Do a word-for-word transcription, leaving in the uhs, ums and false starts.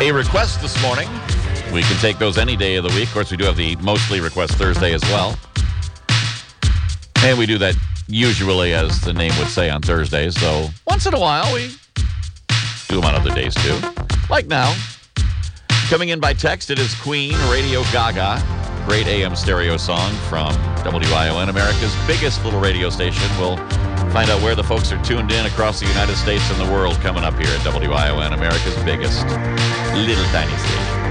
a request this morning. We can take those any day of the week. Of course, we do have the mostly request Thursday as well. And we do that usually, as the name would say, on Thursdays. So once in a while, we do them on other days too. Like now. Coming in by text, it is Queen, Radio Gaga. Great A M stereo song from W I O N, America's biggest little radio station. We'll find out where the folks are tuned in across the United States and the world coming up here at W I O N, America's biggest little tiny station.